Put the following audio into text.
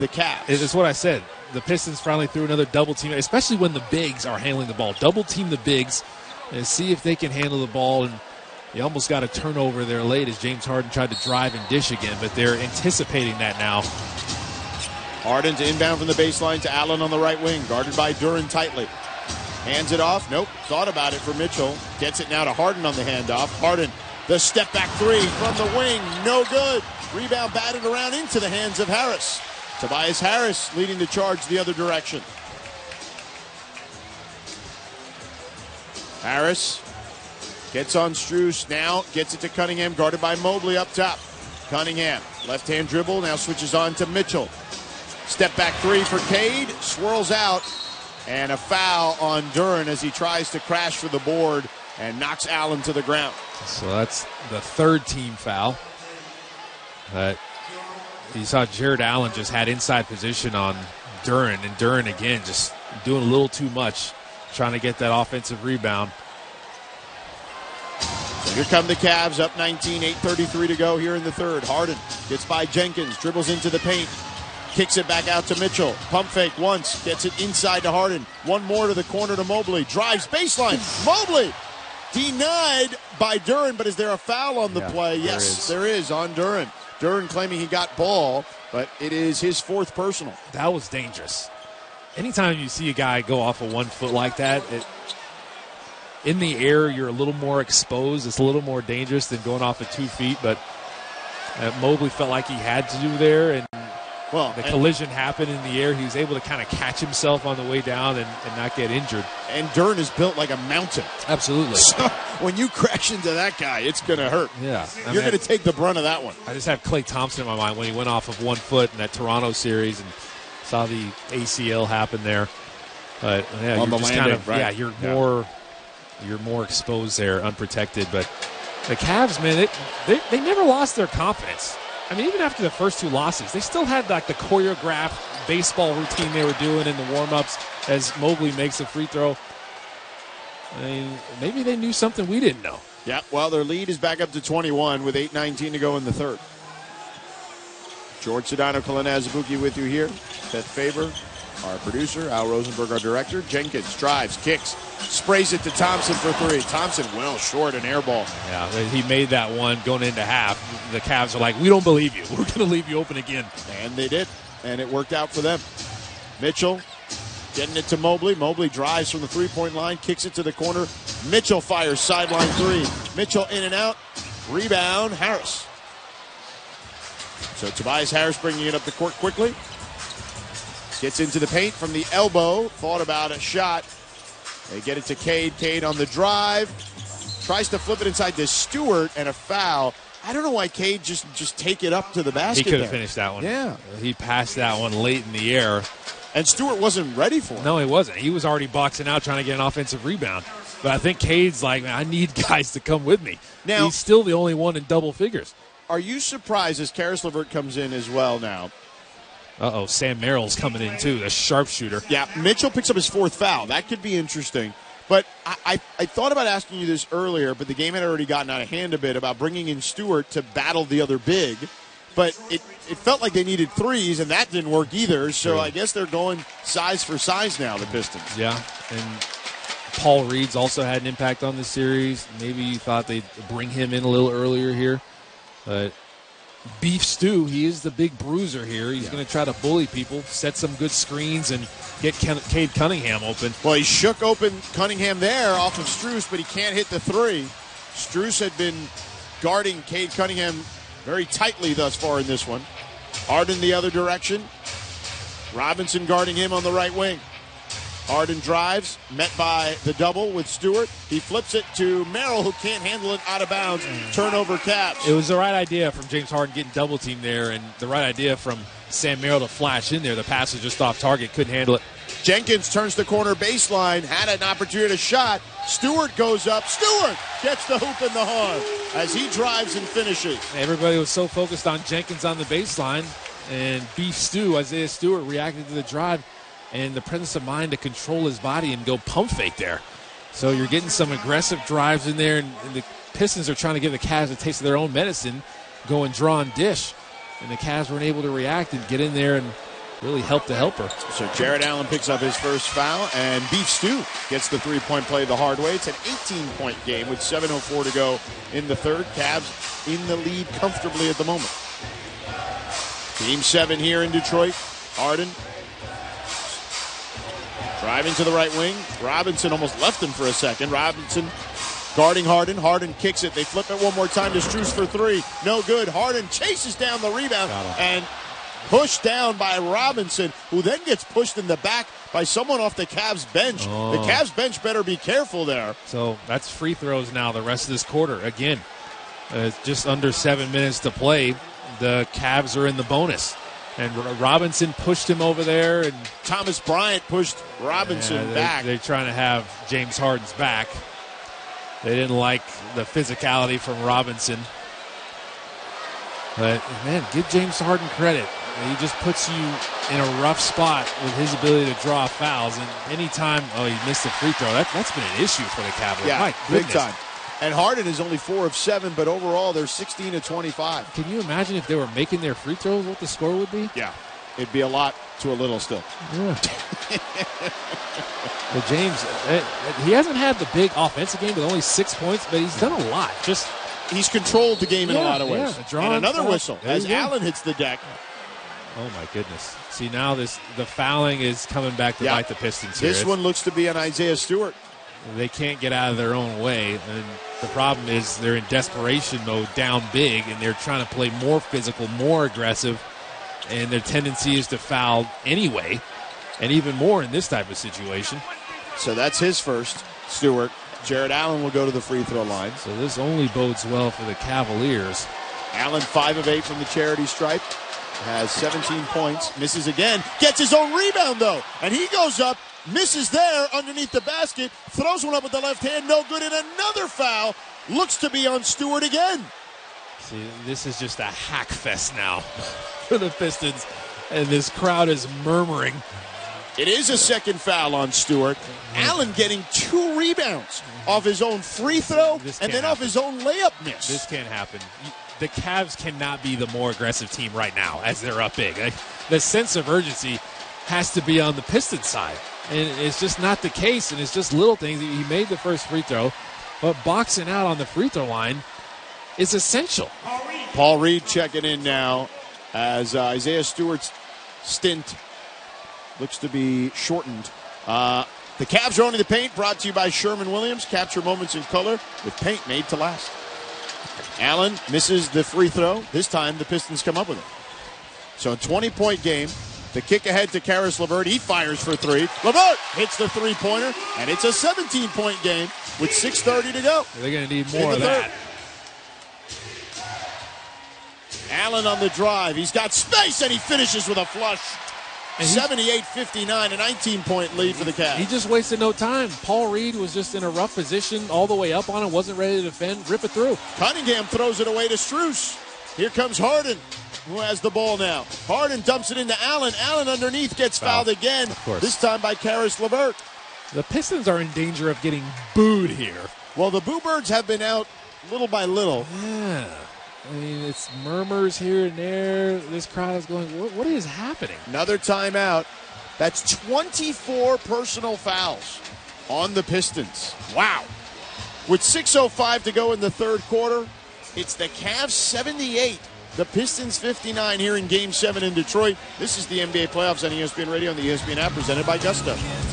the Cavs. It's what I said. The Pistons finally threw another double team, especially when the bigs are handling the ball. Double team the bigs and see if they can handle the ball. And you almost got a turnover there late as James Harden tried to drive and dish again, but they're anticipating that now. Harden to inbound from the baseline to Allen on the right wing, guarded by Duren tightly. Hands it off. Nope. Thought about it for Mitchell. Gets it now to Harden on the handoff. Harden, the step back three from the wing. No good. Rebound batted around into the hands of Harris. Tobias Harris leading the charge the other direction. Harris gets on Strus now. Gets it to Cunningham, guarded by Mobley up top. Cunningham, left-hand dribble, now switches on to Mitchell. Step back three for Cade. Swirls out. And a foul on Duren as he tries to crash for the board and knocks Allen to the ground. So that's the third team foul. But you saw Jared Allen just had inside position on Duren, and Duren again just doing a little too much, trying to get that offensive rebound. So here come the Cavs, up 19, 8:33 to go here in the third. Harden gets by Jenkins, dribbles into the paint. Kicks it back out to Mitchell. Pump fake once. Gets it inside to Harden. One more to the corner to Mobley. Drives baseline. Mobley denied by Duren, but is there a foul on the play? Yes, there is on Duren. Duren claiming he got ball, but it is his fourth personal. That was dangerous. Anytime you see a guy go off of 1 foot like that, in the air you're a little more exposed. It's a little more dangerous than going off of 2 feet, but Mobley felt like he had to do there, and the collision happened in the air. He was able to kind of catch himself on the way down and not get injured. And Duren is built like a mountain. Absolutely. So when you crash into that guy, it's going to hurt. Yeah. You're going to take the brunt of that one. I just have Klay Thompson in my mind when he went off of 1 foot in that Toronto series and saw the ACL happen there. But yeah, on you're the just landing, kind of right? You're more exposed there, unprotected. But the Cavs, man, they never lost their confidence. I mean, even after the first two losses, they still had like the choreographed baseball routine they were doing in the warm-ups as Mobley makes a free throw. I mean, maybe they knew something we didn't know. Yeah, well, their lead is back up to 21 with 8:19 to go in the third. George Sedano, Kalena Azubuike with you here. Beth Faber, our producer. Al Rosenberg, our director. Jenkins drives, kicks, sprays it to Thompson for three. Thompson well short, an air ball. Yeah, he made that one going into half. The Cavs are like, we don't believe you. We're going to leave you open again. And they did, and it worked out for them. Mitchell getting it to Mobley. Mobley drives from the three-point line, kicks it to the corner. Mitchell fires sideline three. Mitchell in and out. Rebound, Harris. So Tobias Harris bringing it up the court quickly. Gets into the paint from the elbow. Thought about a shot. They get it to Cade. Cade on the drive. Tries to flip it inside to Stewart, and a foul. I don't know why Cade just take it up to the basket. He could have finished that one. Yeah. He passed that one late in the air. And Stewart wasn't ready for it. No, he wasn't. He was already boxing out trying to get an offensive rebound. But I think Cade's like, man, I need guys to come with me. Now, he's still the only one in double figures. Are you surprised as Karis LeVert comes in as well now? Sam Merrill's coming in too, the sharpshooter. Yeah, Mitchell picks up his fourth foul. That could be interesting. But I thought about asking you this earlier, but the game had already gotten out of hand a bit about bringing in Stewart to battle the other big. But it felt like they needed threes, and that didn't work either. So I guess they're going size for size now, the Pistons. Yeah, and Paul Reed's also had an impact on the series. Maybe you thought they'd bring him in a little earlier here. But Beef Stew, he is the big bruiser here. He's going to try to bully people, set some good screens, and get Cade Cunningham open. Well, he shook open Cunningham there off of Strus, but he can't hit the three. Strus had been guarding Cade Cunningham very tightly thus far in this one. Harden the other direction. Robinson guarding him on the right wing. Harden drives, met by the double with Stewart. He flips it to Merrill, who can't handle it out of bounds. Turnover Cavs. It was the right idea from James Harden getting double teamed there, and the right idea from Sam Merrill to flash in there. The pass was just off target, couldn't handle it. Jenkins turns the corner baseline, had an opportunity to shot. Stewart goes up. Stewart gets the hoop in the horn as he drives and finishes. Everybody was so focused on Jenkins on the baseline, and Beef Stew, Isaiah Stewart, reacted to the drive and the presence of mind to control his body and go pump fake there. So you're getting some aggressive drives in there, and the Pistons are trying to give the Cavs a taste of their own medicine, go and draw and dish. And the Cavs weren't able to react and get in there and really helped the helper. So Jared Allen picks up his first foul, and Beef Stew gets the three-point play the hard way. It's an 18-point game with 7:04 to go in the third. Cavs in the lead comfortably at the moment. Game 7 here in Detroit. Harden driving to the right wing. Robinson almost left him for a second. Robinson guarding Harden. Harden kicks it. They flip it one more time to Strus for three. No good. Harden chases down the rebound and pushed down by Robinson, who then gets pushed in the back by someone off the Cavs bench. The Cavs bench better be careful there. So that's free throws now the rest of this quarter. Again, just under 7 minutes to play. The Cavs are in the bonus. And Robinson pushed him over there. And Thomas Bryant pushed Robinson back. They're trying to have James Harden's back. They didn't like the physicality from Robinson. But, man, give James Harden credit. He just puts you in a rough spot with his ability to draw fouls. And anytime, he missed a free throw, that's been an issue for the Cavaliers. Yeah, My big goodness. time. And Harden is only 4 of 7, but overall they're 16 of 25. Can you imagine if they were making their free throws, what the score would be? Yeah, it'd be a lot to a little still. Yeah. But James, he hasn't had the big offensive game with only 6 points, but he's done a lot. He's controlled the game in a lot of ways. Yeah, and another whistle as Allen hits the deck. Oh, my goodness. See, now the fouling is coming back to bite the Pistons here. This one looks to be on Isaiah Stewart. They can't get out of their own way. And the problem is they're in desperation mode, down big, and they're trying to play more physical, more aggressive. And their tendency is to foul anyway, and even more in this type of situation. So that's his first, Stewart. Jared Allen will go to the free throw line. So this only bodes well for the Cavaliers. Allen 5 of 8 from the charity stripe. Has 17 points. Misses again. Gets his own rebound, though. And he goes up, misses there underneath the basket. Throws one up with the left hand. No good. And another foul. Looks to be on Stewart again. See, this is just a hack fest now for the Pistons. And this crowd is murmuring. It is a second foul on Stewart. Allen getting 2 rebounds off his own free throw and then off his own layup miss. This can't happen. The Cavs cannot be the more aggressive team right now as they're up big. The sense of urgency has to be on the Pistons side. And it's just not the case, and it's just little things. He made the first free throw, but boxing out on the free throw line is essential. Paul Reed checking in now as Isaiah Stewart's stint looks to be shortened. The Cavs are owning the paint, brought to you by Sherwin-Williams. Capture moments in color with paint made to last. Allen misses the free throw. This time the Pistons come up with it. So a 20-point game. The kick ahead to Caris LeVert. He fires for 3. LeVert hits the three-pointer, and it's a 17-point game with 6:30 to go. They're going to need more of that. Allen on the drive. He's got space, and he finishes with a flush. 78-59, a 19-point lead for the Cavs. He just wasted no time. Paul Reed was just in a rough position, all the way up on it, wasn't ready to defend. Rip it through. Cunningham throws it away to Strus. Here comes Harden, who has the ball now. Harden dumps it into Allen. Allen underneath gets fouled again, this time by Caris LeVert. The Pistons are in danger of getting booed here. Well, the Boo Birds have been out little by little. Yeah. I mean, it's murmurs here and there. This crowd is going, what is happening? Another timeout. That's 24 personal fouls on the Pistons. Wow. With 6:05 to go in the third quarter, it's the Cavs 78, the Pistons 59 here in Game 7 in Detroit. This is the NBA playoffs on ESPN Radio and the ESPN app presented by Gusto.